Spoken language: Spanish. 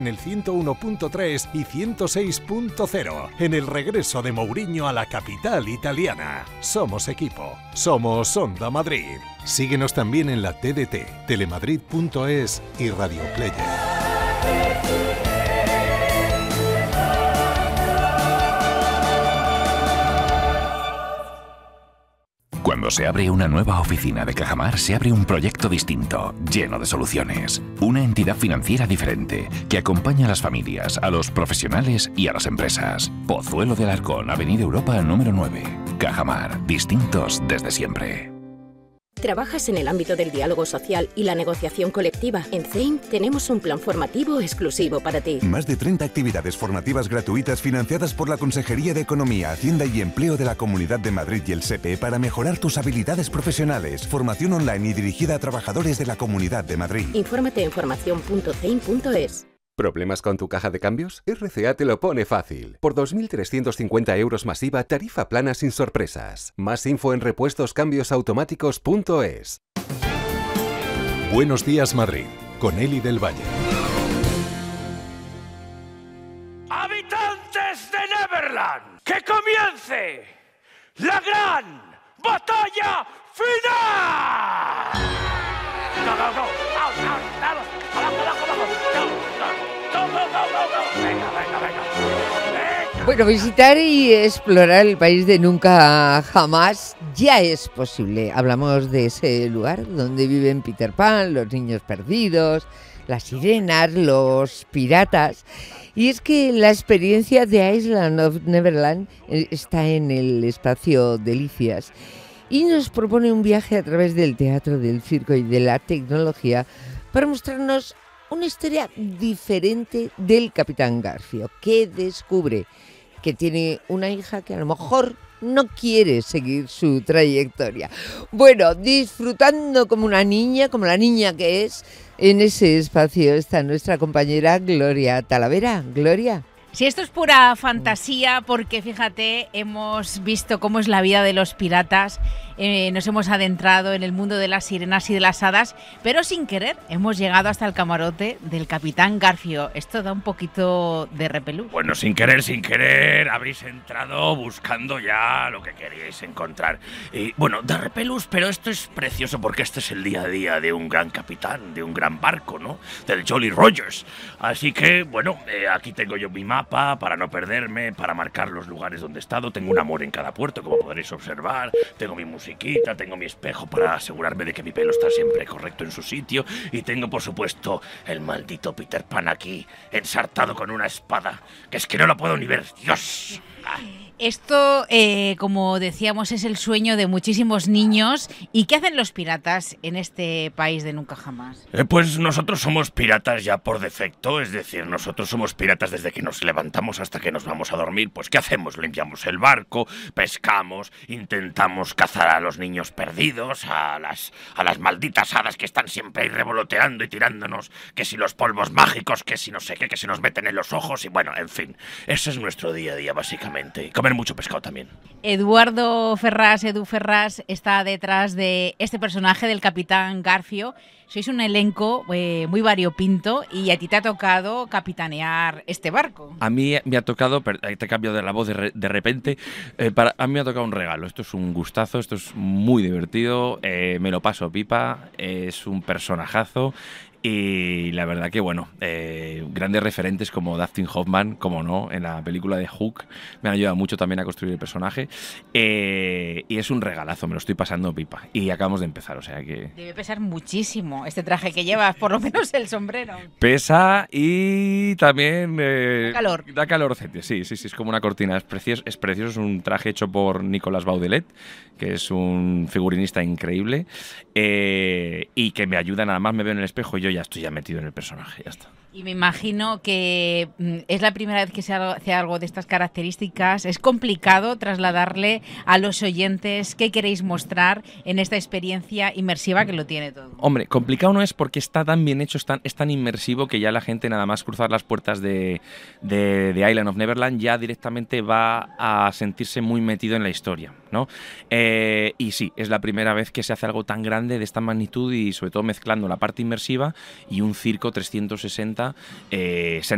En el 101.3 y 106.0, en el regreso de Mourinho a la capital italiana. Somos equipo, somos Onda Madrid. Síguenos también en la TDT, telemadrid.es y Radio Player. Cuando se abre una nueva oficina de Cajamar, se abre un proyecto distinto, lleno de soluciones. Una entidad financiera diferente, que acompaña a las familias, a los profesionales y a las empresas. Pozuelo de Alarcón, Avenida Europa número 9. Cajamar, distintos desde siempre. ¿Trabajas en el ámbito del diálogo social y la negociación colectiva? En CEIM tenemos un plan formativo exclusivo para ti. Más de 30 actividades formativas gratuitas financiadas por la Consejería de Economía, Hacienda y Empleo de la Comunidad de Madrid y el SEPE para mejorar tus habilidades profesionales. Formación online y dirigida a trabajadores de la Comunidad de Madrid. Infórmate en formación.ceim.es. ¿Problemas con tu caja de cambios? RCA te lo pone fácil. Por 2.350 euros más IVA, tarifa plana sin sorpresas. Más info en repuestoscambiosautomáticos.es. Buenos días, Madrid, con Eli del Valle. ¡Habitantes de Neverland! ¡Que comience la gran batalla final! ¡Go, go, go! ¡Out, out! ¡Vamos! ¡Abajo, abajo, abajo! ¡Go, go! ¡Go, go, go, go, go! ¡Venga, venga, venga! Bueno, visitar y explorar el país de nunca jamás ya es posible. Hablamos de ese lugar donde viven Peter Pan, los niños perdidos, las sirenas, los piratas. Y es que la experiencia de Island of Neverland está en el espacio Delicias y nos propone un viaje a través del teatro, del circo y de la tecnología para mostrarnos una historia diferente del Capitán Garfio, que descubre que tiene una hija que a lo mejor no quiere seguir su trayectoria. Bueno, disfrutando como una niña, como la niña que es, en ese espacio está nuestra compañera Gloria Talavera. Gloria. Si esto es pura fantasía, porque fíjate, hemos visto cómo es la vida de los piratas, nos hemos adentrado en el mundo de las sirenas y de las hadas, pero sin querer hemos llegado hasta el camarote del Capitán Garfio. Esto da un poquito de repelú. Bueno, sin querer, habéis entrado buscando ya lo que queríais encontrar. Y bueno, da repelús, pero esto es precioso porque este es el día a día de un gran capitán, de un gran barco, ¿no? Del Jolly Rogers. Así que, bueno, aquí tengo yo mi mapa para no perderme, para marcar los lugares donde he estado. Tengo un amor en cada puerto, como podréis observar. Tengo mi musiquita, tengo mi espejo para asegurarme de que mi pelo está siempre correcto en su sitio. Y tengo, por supuesto, el maldito Peter Pan aquí, ensartado con una espada, que es que no lo puedo ni ver. ¡Dios! Esto, como decíamos, es el sueño de muchísimos niños. ¿Y qué hacen los piratas en este país de nunca jamás? Pues nosotros somos piratas ya por defecto, es decir, nosotros somos piratas desde que nos levantamos hasta que nos vamos a dormir. Pues ¿qué hacemos? Limpiamos el barco, pescamos, intentamos cazar a los niños perdidos, a las malditas hadas que están siempre ahí revoloteando y tirándonos, que si los polvos mágicos, que si no sé qué, que se nos meten en los ojos y bueno, en fin, ese es nuestro día a día básicamente. Comer mucho pescado también. Edu Ferraz, está detrás de este personaje del Capitán Garfio. Sois un elenco muy variopinto y a ti te ha tocado capitanear este barco. A mí me ha tocado, te cambio de la voz de repente, a mí me ha tocado un regalo. Esto es un gustazo, esto es muy divertido, me lo paso pipa, es un personajazo. Y la verdad que, bueno, grandes referentes como Dustin Hoffman, como no, en la película de Hook, me han ayudado mucho también a construir el personaje. Y es un regalazo, me lo estoy pasando pipa. Y acabamos de empezar, o sea que... Debe pesar muchísimo este traje que llevas, por lo menos el sombrero. Pesa y también... da calor. Da calorcete, sí, es como una cortina. Es precioso, es un traje hecho por Nicolas Baudelet, que es un figurinista increíble, y que me ayuda, nada más me veo en el espejo y yo ya estoy metido en el personaje, ya está. Y me imagino que es la primera vez que se hace algo de estas características. Es complicado trasladarle a los oyentes qué queréis mostrar en esta experiencia inmersiva que lo tiene todo. Hombre, complicado no es porque está tan bien hecho, es tan inmersivo que ya la gente nada más cruzar las puertas de Island of Neverland ya directamente va a sentirse muy metido en la historia, ¿no? Y sí, es la primera vez que se hace algo tan grande de esta magnitud y sobre todo mezclando la parte inmersiva y un circo 360. Se